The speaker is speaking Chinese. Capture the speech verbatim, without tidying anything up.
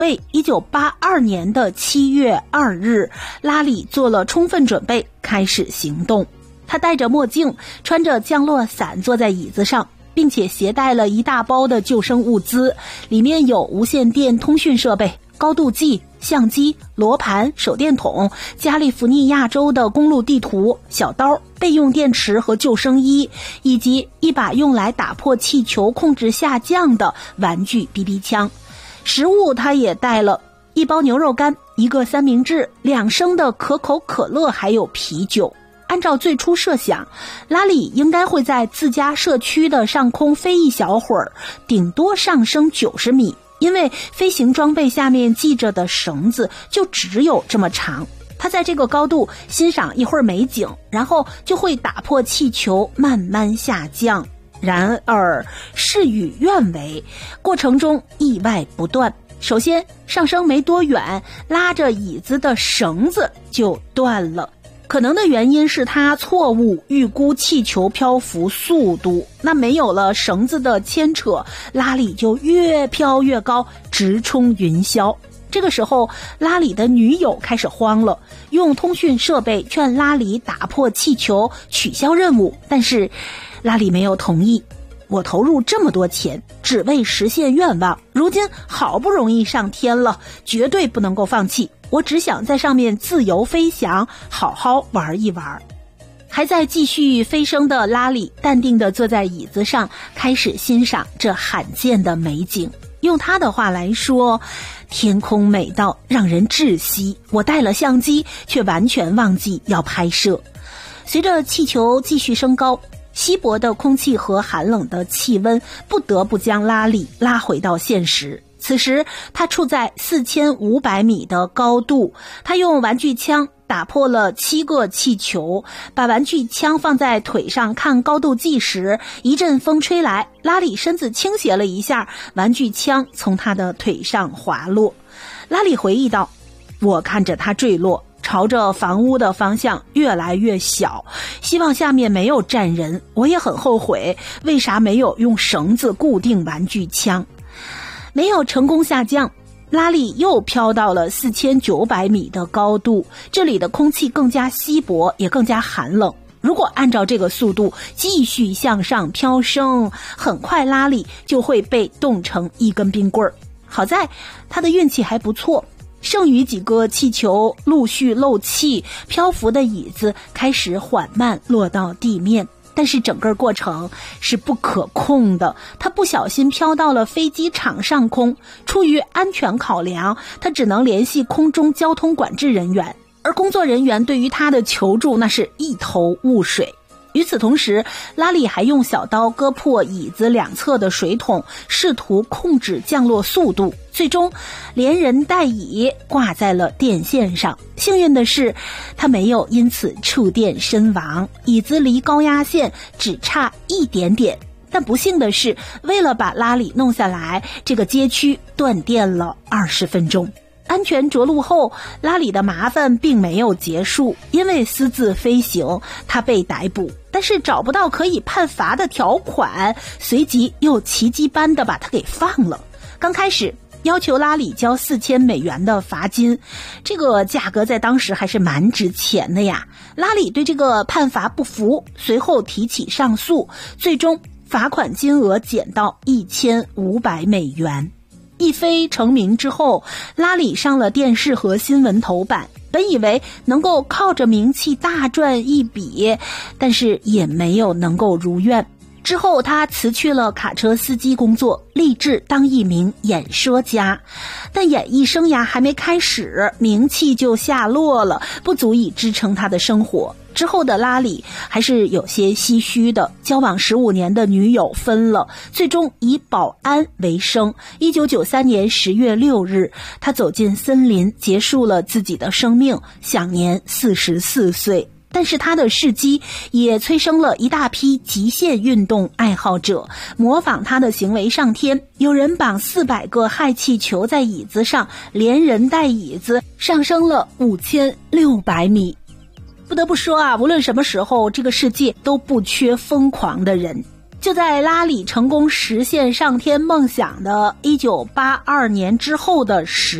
为一九八二年的七月二日，拉里做了充分准备，开始行动。他戴着墨镜，穿着降落伞，坐在椅子上，并且携带了一大包的救生物资，里面有无线电通讯设备、高度计、相机、罗盘、手电筒、加利福尼亚州的公路地图、小刀、备用电池和救生衣，以及一把用来打破气球控制下降的玩具 B B 枪。食物他也带了一包牛肉干、一个三明治、两升的可口可乐，还有啤酒。按照最初设想，拉里应该会在自家社区的上空飞一小会儿，顶多上升九十米，因为飞行装备下面系着的绳子就只有这么长。他在这个高度欣赏一会儿美景，然后就会打破气球慢慢下降。然而事与愿违，过程中意外不断。首先，上升没多远，拉着椅子的绳子就断了。可能的原因是他错误预估气球漂浮速度，那没有了绳子的牵扯，拉里就越飘越高，直冲云霄。这个时候，拉里的女友开始慌了，用通讯设备劝拉里打破气球，取消任务，但是拉里没有同意。我投入这么多钱，只为实现愿望，如今好不容易上天了，绝对不能够放弃。我只想在上面自由飞翔，好好玩一玩。还在继续飞升的拉里淡定地坐在椅子上，开始欣赏这罕见的美景。用他的话来说，天空美到让人窒息，我带了相机，却完全忘记要拍摄。随着气球继续升高，稀薄的空气和寒冷的气温不得不将拉里拉回到现实。此时他处在四千五百米的高度，他用玩具枪打破了七个气球，把玩具枪放在腿上看高度计时，一阵风吹来，拉里身子倾斜了一下，玩具枪从他的腿上滑落。拉里回忆道，我看着他坠落，朝着房屋的方向越来越小，希望下面没有站人。我也很后悔，为啥没有用绳子固定玩具枪。没有成功下降，拉里又飘到了四千九百米的高度，这里的空气更加稀薄，也更加寒冷。如果按照这个速度继续向上飘升，很快拉里就会被冻成一根冰棍儿。好在他的运气还不错，剩余几个气球陆续漏气，漂浮的椅子开始缓慢落到地面。但是整个过程是不可控的，他不小心飘到了飞机场上空，出于安全考量，他只能联系空中交通管制人员，而工作人员对于他的求助那是一头雾水。与此同时，拉里还用小刀割破椅子两侧的水桶，试图控制降落速度，最终连人带椅挂在了电线上。幸运的是，他没有因此触电身亡，椅子离高压线只差一点点。但不幸的是，为了把拉里弄下来，这个街区断电了二十分钟。安全着陆后，拉里的麻烦并没有结束，因为私自飞行，他被逮捕，但是找不到可以判罚的条款，随即又奇迹般的把他给放了。刚开始要求拉里交四千美元的罚金，这个价格在当时还是蛮值钱的呀。拉里对这个判罚不服，随后提起上诉，最终罚款金额减到一千五百美元。一飞成名之后，拉里上了电视和新闻头版，本以为能够靠着名气大赚一笔，但是也没有能够如愿。之后他辞去了卡车司机工作，立志当一名演说家，但演艺生涯还没开始，名气就下落了，不足以支撑他的生活。之后的拉里还是有些唏嘘的，交往十五年的女友分了，最终以保安为生。一九九三年十月六日，他走进森林，结束了自己的生命，享年四十四岁。但是他的事迹也催生了一大批极限运动爱好者，模仿他的行为上天。有人绑四百个氦气球在椅子上，连人带椅子上升了五千六百米。不得不说啊，无论什么时候，这个世界都不缺疯狂的人。 就在拉里成功实现上天梦想的一九八二年之后的十